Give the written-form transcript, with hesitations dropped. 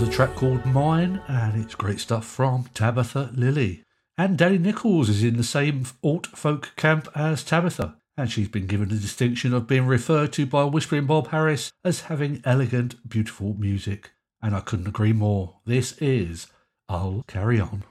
was a track called Mine, and it's great stuff from Tabitha Lilly. And Danny Nichols is in the same alt-folk camp as Tabitha, and she's been given the distinction of being referred to by Whispering Bob Harris as having elegant, beautiful music. And I couldn't agree more. This is I'll Carry On.